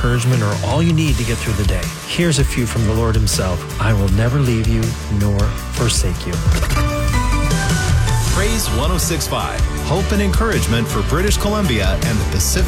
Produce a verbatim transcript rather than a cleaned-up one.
encouragement, or all you need to get through the day. Here's a few from the Lord himself. I will never leave you nor forsake you. Praise one oh six point five, hope and encouragement for British Columbia and the Pacific